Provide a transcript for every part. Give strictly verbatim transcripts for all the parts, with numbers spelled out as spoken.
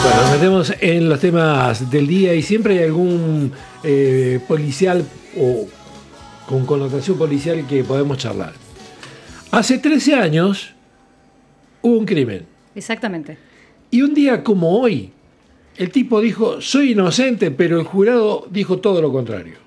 Bueno, nos metemos en los temas del día y siempre hay algún eh, policial o con connotación policial que podemos charlar. Hace trece años hubo un crimen. Exactamente. Y un día como hoy, el tipo dijo, soy inocente, pero el jurado dijo todo lo contrario.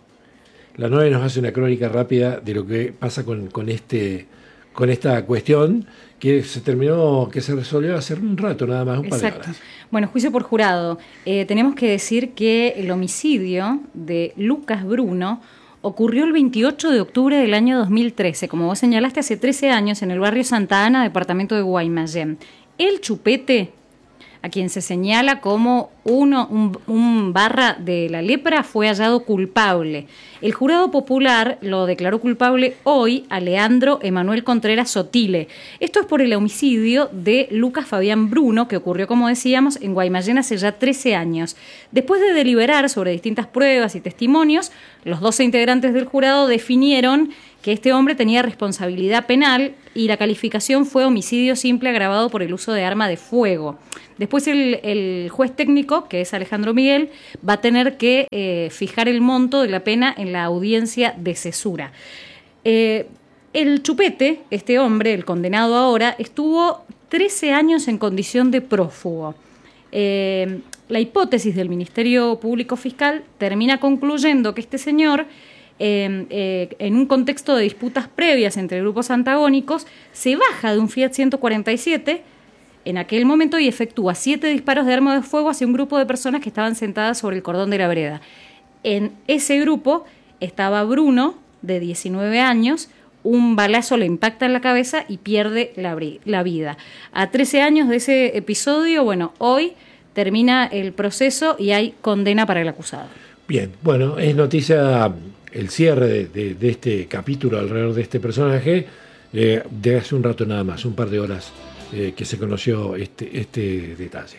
La nueve nos hace una crónica rápida de lo que pasa con, con, este, con esta cuestión que se terminó, que se resolvió hace un rato nada más, un Exacto. par de horas. Bueno, juicio por jurado. Eh, tenemos que decir que el homicidio de Lucas Bruno ocurrió el veintiocho de octubre del año dos mil trece, como vos señalaste, hace trece años, en el barrio Santa Ana, departamento de Guaymallén. El Chupete, a quien se señala como uno, un, un barra de la lepra, fue hallado culpable. El jurado popular lo declaró culpable hoy a Leandro Emanuel Contreras Sotile. Esto es por el homicidio de Lucas Fabián Bruno, que ocurrió, como decíamos, en Guaymallén hace ya trece años. Después de deliberar sobre distintas pruebas y testimonios, los doce integrantes del jurado definieron que este hombre tenía responsabilidad penal y la calificación fue homicidio simple agravado por el uso de arma de fuego. Después el, el juez técnico, que es Alejandro Miguel, va a tener que eh, fijar el monto de la pena en la audiencia de cesura. Eh, el Chupete, este hombre, el condenado ahora, estuvo trece años en condición de prófugo. Eh, la hipótesis del Ministerio Público Fiscal termina concluyendo que este señor, Eh, eh, en un contexto de disputas previas entre grupos antagónicos, se baja de un Fiat ciento cuarenta y siete en aquel momento y efectúa siete disparos de arma de fuego hacia un grupo de personas que estaban sentadas sobre el cordón de la vereda. En ese grupo estaba Bruno, de diecinueve años, un balazo le impacta en la cabeza y pierde la, la vida. A trece años de ese episodio, bueno, hoy termina el proceso y hay condena para el acusado. Bien, bueno, es noticia el cierre de, de, de este capítulo alrededor de este personaje eh, de hace un rato nada más, un par de horas eh, que se conoció este, este detalle.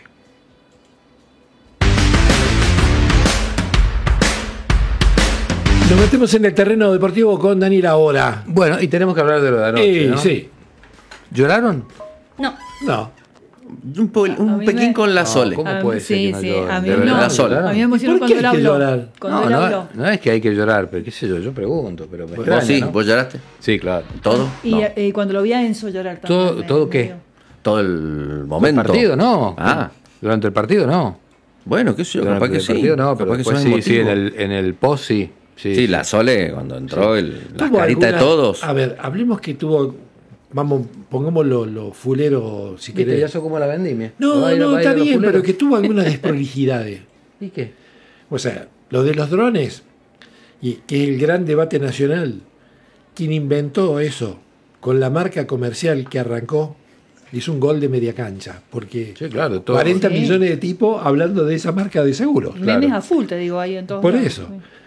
Nos metemos en el terreno deportivo con Daniel ahora. Bueno, y tenemos que hablar de lo de anoche, Eh, ¿no? Sí. ¿Lloraron? No. No. Un, po- un mí pequín me- con la No, Sole. ¿cómo A puede mí- ser sí, que no sí, lloren? a mí ¿De no. verdad La Sole. lloraron? A mí me emocionó ¿Por qué cuando él hay que habló. llorar? Cuando No, él no, habló. no es que hay que llorar, pero qué sé yo, yo pregunto, pero me ¿Vos extraña, sí? ¿no? ¿Vos lloraste? Sí, claro. ¿Todo? Y, No. eh, cuando lo vi a Enzo llorar también. ¿Todo- me- todo me qué? dio. Todo el momento. ¿El partido no? Ah. ¿Durante el partido no? Bueno, qué sé yo, Durante capaz que el sí. partido no, pero capaz que después son sí, sí, en emotivos. el, en el post sí. Sí, Sí, la Sole, cuando entró, el, la ¿Tuvo carita de alguna- todos. A ver, hablemos que tuvo, vamos, pongámoslo lo fulero si ¿Viste? querés. Ya sos como la vendimia. No, Va a ir- no, va a ir está a los bien, culeros. pero que tuvo algunas desprolijidades. ¿Y qué? O sea, lo de los drones, y que es el gran debate nacional, quien inventó eso con la marca comercial que arrancó, hizo un gol de media cancha, porque Sí, claro, todo. cuarenta Sí. millones de tipos hablando de esa marca de seguros. Claro. Memes a full, te digo, ahí en todos Por lados. eso.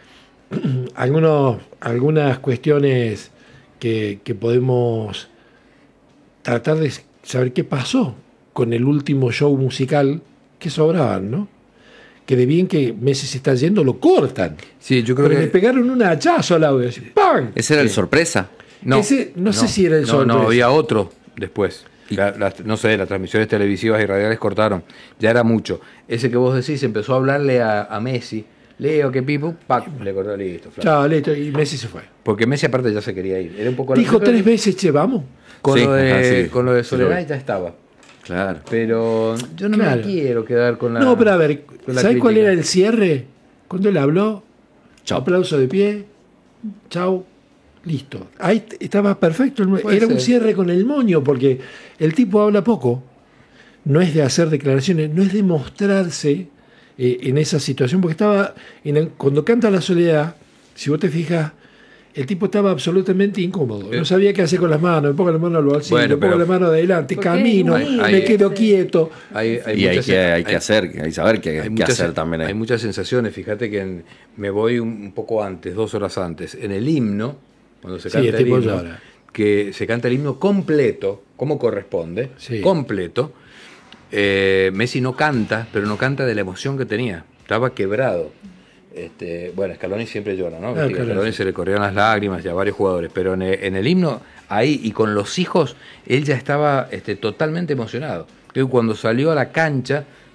Algunos, algunas cuestiones que, que podemos tratar de saber qué pasó con el último show musical que sobraban, ¿no? Que de bien que Messi se está yendo, lo cortan. Sí, yo creo Pero que... le pegaron un hachazo al audio. Así, ¡pam! Ese era el Sí. sorpresa. No, Ese- no sé si era el no, sorpresa. No, había otro después. La- las- no sé, las transmisiones televisivas y radiales cortaron. Ya era mucho. Ese que vos decís empezó a hablarle a, a Messi. Leo, que pipo, pac, le cortó, listo. flaco. Chao, listo, y Messi se fue. Porque Messi aparte ya se quería ir. Era un poco la- Dijo yo creo tres que veces, che, vamos. Con, Sí, lo de, ajá, sí. con lo de Sí, lo Soledad vi. ya estaba. Claro. Pero yo no Claro. me quiero quedar con la... No, pero a ver, con la ¿sabes cuál crítica. era el cierre? Cuando él habló, Chao. aplauso de pie, chau, listo. Ahí t- estaba perfecto. Puede Era un ser. cierre con el moño, porque el tipo habla poco. No es de hacer declaraciones, no es de mostrarse eh, en esa situación, porque estaba, en el- cuando canta La Soledad, si vos te fijas, el tipo estaba absolutamente incómodo. No sabía qué hacer con las manos, me pongo la mano al bolsillo, Bueno, me pongo pero- la mano adelante, Porque camino, es muy- me Hay- quedo sí. quieto. Hay, hay Y hay muchas- que, hay que hay- hacer, hay que saber qué hay hay que muchas, hacer también. ahí. hay muchas sensaciones. Fíjate que en- me voy un, un poco antes, dos horas antes. En el himno, cuando se Sí, canta el el tipo himno, llora. que se canta el himno completo, como corresponde, Sí. completo. eh, Messi no canta, pero no canta de la emoción que tenía. Estaba quebrado. Este, bueno, Scaloni siempre llora, ¿no? Ah, Viste que a claro, Scaloni sí. se le corrían las lágrimas y a varios jugadores, pero en el, en el himno, ahí y con los hijos, él ya estaba este, totalmente emocionado. Creo que cuando salió a la cancha,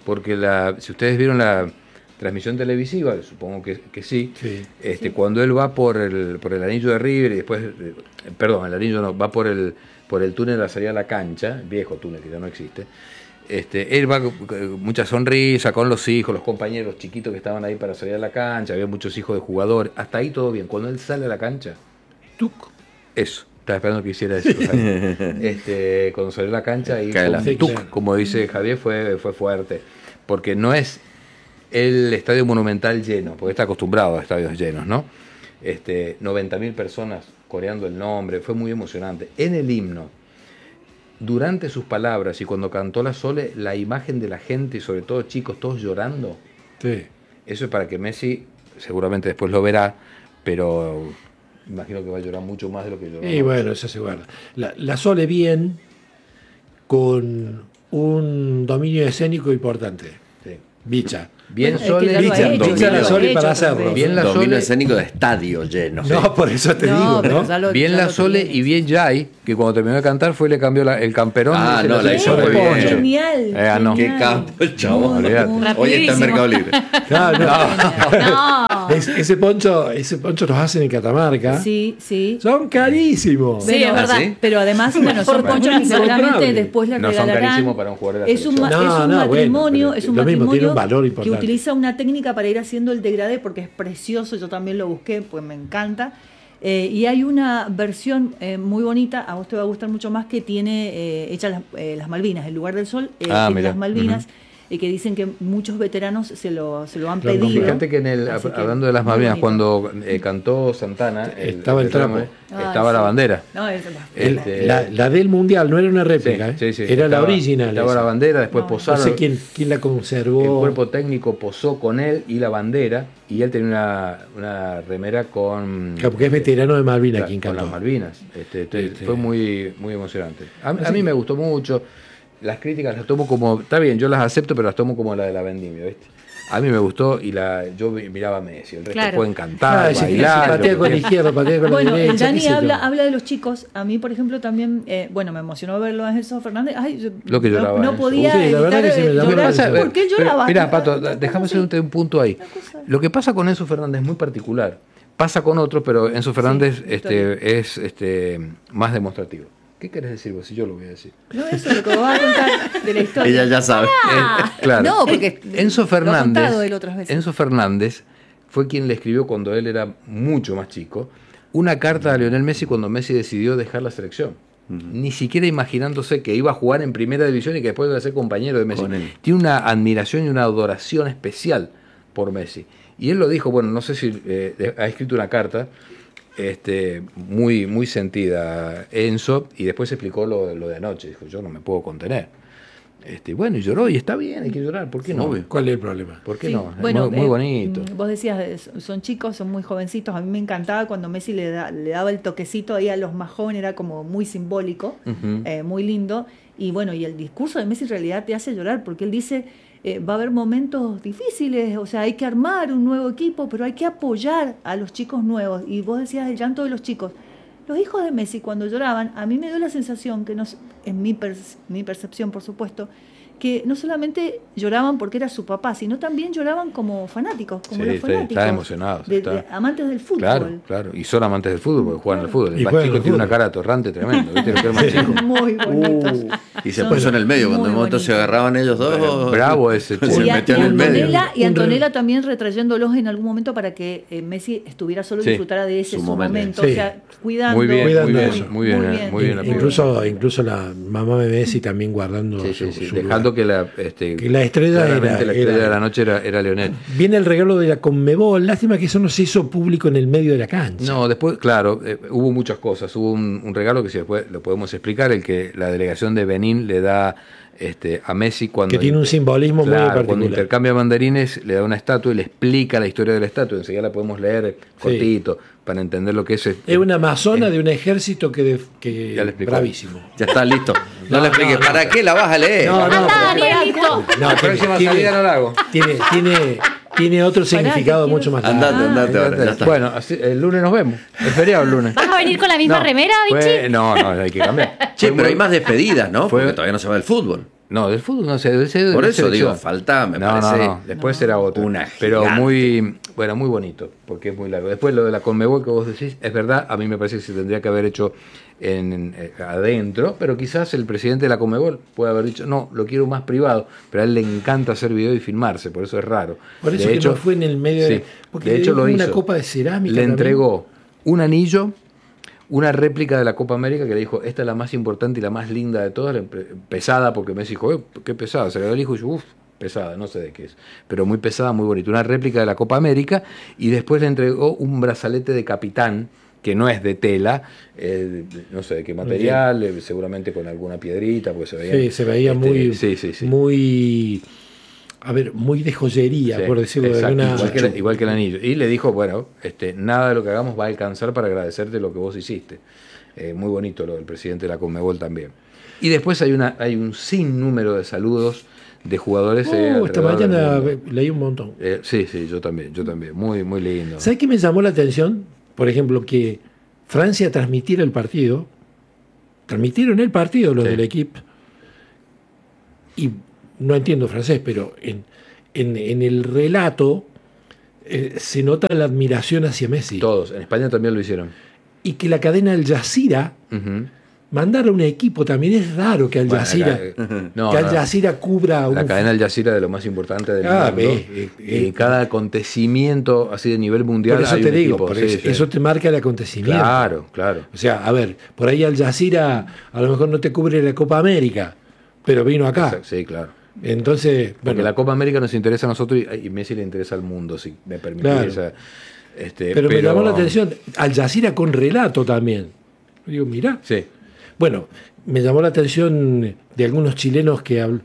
porque la, si ustedes vieron la transmisión televisiva, supongo que, que sí, Sí. este, cuando él va por el, por el anillo de River y después, eh, perdón, el anillo no, va por el, por el túnel a la salida a la cancha, el viejo túnel que ya no existe, este, él va con mucha sonrisa con los hijos, los compañeros los chiquitos que estaban ahí para salir a la cancha, había muchos hijos de jugadores, hasta ahí todo bien. Cuando él sale a la cancha, Tuc. eso, estaba esperando que hiciera eso. este, cuando salió a la cancha y Cae la con tuc, como dice Javier, fue, fue fuerte, porque no es el estadio Monumental lleno, porque está acostumbrado a estadios llenos, ¿no? Este, noventa mil personas coreando el nombre, fue muy emocionante. En el himno, durante sus palabras y cuando cantó la Sole, la imagen de la gente y sobre todo chicos, todos llorando, Sí. eso es para que Messi, seguramente después lo verá, pero imagino que va a llorar mucho más de lo que lloró. Y bueno, eso se guarda. La, la Sole bien, con un dominio escénico importante. Sí. Bicha. Bien Es que Sole, ya lo ha Bicha, hecho, bicha ya la lo ha Sole hecho para también. hacerlo. Bien la Dominio Sole- escénico de estadio lleno. No, por eso te No, digo, pero ¿no? ya lo- bien ya la lo Sole tiene. y bien Jai, que cuando terminó de cantar fue y le cambió la- el camperón. Ah, y se no, la hizo hizo muy de bien. poncho. Genial. Eh, ah, no. Qué genial. campo el chabón. Muy, Olvídate. muy. Hoy está en Mercado Libre. Claro, no. No. Es- ese poncho, ese poncho los hacen en Catamarca. Sí, sí. Son carísimos. Sí, es Bueno, verdad. ¿sí? Pero además, bueno, son Por ponchos que insoportable. seguramente después le No son regalarán. carísimos para un jugador de la Es un, ma- selección. No, es un no, bueno, matrimonio, pero es un lo mismo, tiene matrimonio un valor que importante. utiliza una técnica para ir haciendo el degradé porque es precioso, yo también lo busqué, pues me encanta. Eh, y hay una versión eh, muy bonita, a vos te va a gustar mucho más, que tiene eh, hechas las, eh, las Malvinas, el lugar del sol, eh, Ah, tiene mirá. las Malvinas, y que dicen que muchos veteranos se lo, se lo han Lo han pedido. Fíjate que en el, Así que, hablando de las muy Malvinas, bonito. cuando eh, cantó Santana, Estaba el trapo. Ah, estaba la sí. bandera. No, es- El- Este- la, la del mundial no era una Sí, réplica, ¿eh? sí, sí. Era la Estaba- original. Estaba esa. la bandera, después No, No posaron. sé quién, quién la conservó. El cuerpo técnico posó con él y la bandera, y él tenía una, una remera con. Claro, porque es veterano de Malvinas Claro, quien con cantó. las Malvinas. Este, este, Este. Fue muy, muy emocionante. A, a Así mí que- me gustó mucho. Las críticas las tomo como. Está bien, yo las acepto, pero las tomo como la de la vendimia, ¿viste? A mí me gustó y la yo mi- miraba a Messi. El resto Claro. pueden cantar, Ah, ese que bailar. se patea lo que con la quieran. izquierda, patea con Bueno, la el derecha. Dani qué sé yo. habla, habla de los chicos. A mí, por ejemplo, también, eh, bueno, me emocionó verlo a Enzo Fernández. Ay, yo Lo que no- lloraba no, Enzo. podía Sí, la verdad evitar que sí me eh, llamó la llorar. atención. ¿Por qué Pero, lloraba? Mira, Pato, Una déjame cosa hacer un, un punto ahí. Una cosa. Lo que pasa con Enzo Fernández es muy particular. Pasa con otros, pero Enzo Fernández Sí, historia. este, es este, más demostrativo. ¿Qué querés decir vos? Si yo lo voy a decir. No, eso es lo que vos vas a contar de la historia. Ella ya sabe. Eh, claro. No, porque Enzo lo ha Fernández, contado él otras veces. Enzo Fernández fue quien le escribió cuando él era mucho más chico una carta a Lionel Messi cuando Messi decidió dejar la selección. Ni siquiera imaginándose que iba a jugar en primera división y que después iba a ser compañero de Messi. Con él. Tiene una admiración y una adoración especial por Messi. Y él lo dijo, bueno, no sé si eh, ha escrito una carta este, muy, muy sentida Enzo, y después explicó lo, lo de anoche. Dijo, yo no me puedo contener. Este, bueno, y lloró, y está bien, hay que llorar, ¿por qué no? Obvio. ¿Cuál es el problema? ¿Por qué Sí, no? Es bueno, muy, muy eh, bonito. mm, Vos decías, eh, son chicos, son muy jovencitos. A mí me encantaba cuando Messi le, da- le daba el toquecito ahí a los más jóvenes, era como muy simbólico, Ujú. eh, muy lindo. Y bueno, y el discurso de Messi en realidad te hace llorar porque él dice, eh, va a haber momentos difíciles, o sea, hay que armar un nuevo equipo, pero hay que apoyar a los chicos nuevos. Y vos decías el llanto de los chicos. Los hijos de Messi cuando lloraban, a mí me dio la sensación, que no, s- en mi, perc- mi percepción por supuesto, que no solamente lloraban porque era su papá, sino también lloraban como fanáticos, como Sí, los está- fanáticos. están emocionados, de- está. de amantes del fútbol. Claro, claro. Y son amantes del fútbol porque juegan al fútbol. El Y más juegan chico al tiene una fútbol. cara torrante tremendo. ¿Viste? Lo que es más chico. Muy bonitos. Y se Son puso en el medio. Cuando muy en un momento se bonitos. agarraban ellos dos. Bravo ese chico. Se Y, a- metió y en el medio. Antonella, y Un Antonella también retrayéndolos en algún momento para que eh, Messi estuviera solo y Sí. disfrutara de ese Su su momento. momento. Sí. O sea, cuidando. Muy bien, Cuidando muy bien, eso. muy bien, muy bien. In- incluso, incluso la mamá de Messi también guardando Sí, su, sí, sí, su dejando lugar. que la, este, Que la estrella claramente era- la estrella era- de la noche era, era Leonel. Viene el regalo de la Conmebol. Lástima que eso no se hizo público en el medio de la cancha. No, después, claro, eh, hubo muchas cosas. Hubo un, un regalo que si después lo podemos explicar, el que la delegación de Benín le da este, a Messi cuando... Que tiene un simbolismo muy Claro, particular. cuando intercambia mandarines, le da una estatua y le explica la historia de la estatua. Enseguida la podemos leer cortito para entender lo que es. Es una amazona de un ejército que, de- que Ya le explicó. bravísimo. Ya está listo. No, No, le expliques. no, ¿Para no. qué la vas a leer? No, no, Anda, pero- Daniel, listo. No, La tiene, próxima tiene- salida no la hago. tiene, tiene, tiene otro Pará, significado que mucho quiero- más largo. Andate, andate ahora. Ya está. Bueno, así- el lunes nos vemos. Es feriado el lunes. ¿Vas a venir con la misma No, remera, fue- Vichy? No, no, hay que cambiar. Che, Fue pero hay muy- más despedidas, ¿no? Fue- Porque todavía no se va el fútbol. No, del fútbol no sé, debe ser de Por la eso selección. digo, falta, me no, parece. No, no, después será otro. Una pero gigante. muy, bueno, muy bonito, porque es muy largo. Después lo de la Conmebol que vos decís, es verdad, a mí me parece que se tendría que haber hecho en, en, eh, adentro, pero quizás el presidente de la Conmebol puede haber dicho, no, lo quiero más privado, pero a él le encanta hacer video y filmarse, por eso es raro. Por eso de que hecho, no fue en el medio sí, de... Porque de hecho le lo dio una hizo. copa de cerámica Le también. entregó un anillo, una réplica de la Copa América que le dijo, esta es la más importante y la más linda de todas, pesada, porque Messi dijo, eh, qué pesada, se le dio el hijo y dijo, uff, pesada, no sé de qué es, pero muy pesada, muy bonita, una réplica de la Copa América, y después le entregó un brazalete de capitán, que no es de tela, eh, no sé de qué material, eh, seguramente con alguna piedrita, porque se veía... Sí, se veía este, muy... sí, sí, sí. muy a ver, muy de joyería, Sí, por decirlo exacto, de alguna igual que, la- igual que el anillo. Y le dijo, bueno, este, nada de lo que hagamos va a alcanzar para agradecerte lo que vos hiciste. Eh, muy bonito lo del presidente de la Conmebol también. Y después hay una hay un sinnúmero de saludos de jugadores. eh, Oh, esta alrededor del mañana mundo. leí un montón. Eh, sí, sí, yo también, yo también. Muy, muy lindo. ¿Sabes qué me llamó la atención? Por ejemplo, que Francia transmitiera el partido, transmitieron el partido los Sí. del equipo, y no entiendo francés, pero en, en, en el relato eh, se nota la admiración hacia Messi. Todos, en España también lo hicieron. Y que la cadena Al Jazeera Ujú. mandara un equipo, también es raro que Al Bueno, Jazeera, acá- no, que Al no. Jazeera cubra La un- cadena Al Jazeera de lo más importante del Ah, mundo. ve, eh, y eh. cada acontecimiento así de nivel mundial Por eso hay te un digo, equipo. por Sí, eso, sí. eso te marca el acontecimiento. Claro, claro. O sea, a ver, por ahí Al Jazeera a lo mejor no te cubre la Copa América, pero vino acá. Exacto, sí, claro. Entonces, Porque bueno, la Copa América nos interesa a nosotros y, y Messi le interesa al mundo, si me permite Claro. esa. Este, pero, me llamó la atención, Al Jazeera con relato también. Digo, mirá. Sí, Bueno, me llamó la atención de algunos chilenos que habl-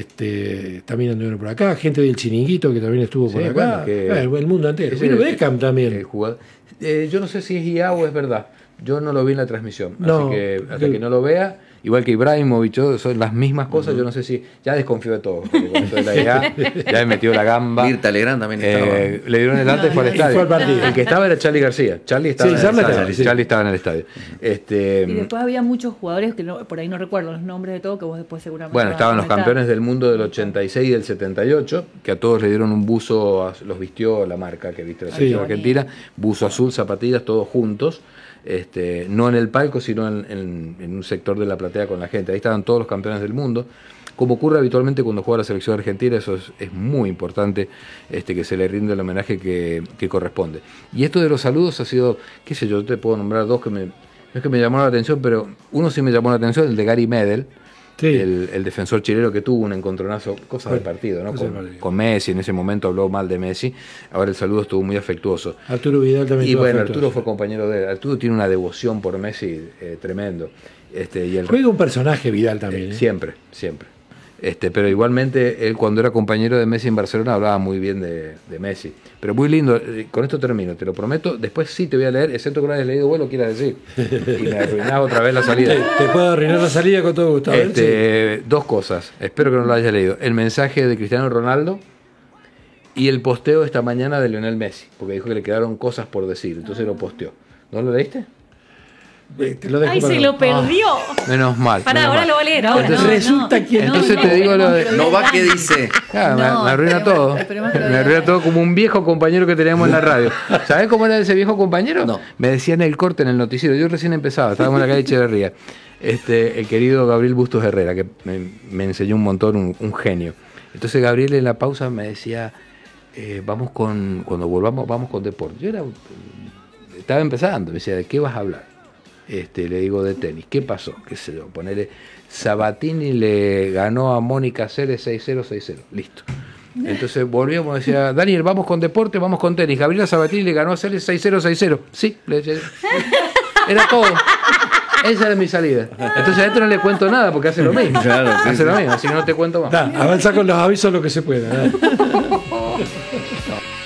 este, también anduvieron por acá, gente del Chiringuito que también estuvo por Sí, acá, bueno, que- eh, el mundo entero. ese- Vino Beckham también. el jugador. Eh, yo no sé si es I A o es verdad. Yo no lo vi en la transmisión. No, así que hasta yo- que no lo vea, igual que Ibrahimovic, yo- son las mismas cosas. Yo no sé si. Ya desconfío de todo. Porque con esto de la I A, ya he metido la gamba. Mirta Legrand también estaba. Eh, le dieron el antes y fue al Y estadio. fue al partido. El que estaba era Charlie García. Charlie estaba, Sí, en, el Charlie estadio. estaba, sí. Charlie estaba en el estadio. Este, Y después había muchos jugadores que no- por ahí no recuerdo los nombres de todos, que vos después seguramente. Bueno, vas a estaban los comentar. campeones del mundo del ochenta y seis y del setenta y ocho, que a todos le dieron un buzo, a- los vistió la marca que viste la Sí. selección argentina, buzo azul, zapatillas, todos juntos, este, no en el palco, sino en, en- en un sector de la platea con la gente. Ahí estaban todos los campeones del mundo. Como ocurre habitualmente cuando juega la selección argentina, eso es, es muy importante, este, que se le rinde el homenaje que, que corresponde. Y esto de los saludos ha sido, qué sé yo, te puedo nombrar dos que me, no es que me llamaron la atención, pero uno sí me llamó la atención, el de Gary Medel, Sí. el, el defensor chileno que tuvo un encontronazo, cosas del partido, ¿no? cosas del Con, partido. con Messi, en ese momento habló mal de Messi, ahora el saludo estuvo muy afectuoso. Arturo Vidal también. Y tuvo bueno, afectuoso. Arturo fue compañero de él. Arturo tiene una devoción por Messi eh, tremendo. Este, y el, Juega un personaje Vidal también. eh, ¿eh? siempre, siempre. Este, pero igualmente él cuando era compañero de Messi en Barcelona hablaba muy bien de, de Messi. Pero muy lindo, eh, con esto termino, te lo prometo. Después sí te voy a leer, excepto que no hayas leído vos lo quieras decir. Y me arruinás otra vez la salida. Te, te puedo arruinar la salida con todo gusto. A ver, sí. Este, dos cosas, espero que no lo hayas leído. El mensaje de Cristiano Ronaldo y el posteo esta mañana de Lionel Messi, porque dijo que le quedaron cosas por decir, entonces lo posteó. ¿No lo leíste? Eh, te lo dejo Ay, para- se lo perdió. Menos mal. Para, menos ahora mal. lo va a leer ahora. Entonces, no, resulta no, que- no, entonces no, te digo lo de- No va que dice. Ah, me, No, me arruina esperemos- todo. esperemos que lo Me diga. arruina todo como un viejo compañero que teníamos en la radio. ¿Sabés cómo era ese viejo compañero? No. Me decía en el corte, en el noticiero. Yo recién empezaba, estábamos en la calle Echeverría. Este, el querido Gabriel Bustos Herrera, que me, me enseñó un montón, un, un genio. Entonces Gabriel en la pausa me decía, eh, vamos con, cuando volvamos, vamos con deporte. Yo era, estaba empezando, me decía, ¿de qué vas a hablar? Este, le digo de tenis. ¿Qué pasó? ¿Qué sé yo? Ponele, Sabatini le ganó a Mónica Ceres seis cero, seis cero. Listo. Entonces volvíamos, decía, Daniel, vamos con deporte, vamos con tenis. Gabriela Sabatini le ganó a Ceres seis cero, seis cero. Sí, le decía. Era todo. Esa era mi salida. Entonces a esto no le cuento nada porque hace lo mismo. Claro, sí, hace sí. lo mismo, así que no te cuento más. Da, avanza con los avisos lo que se pueda. da.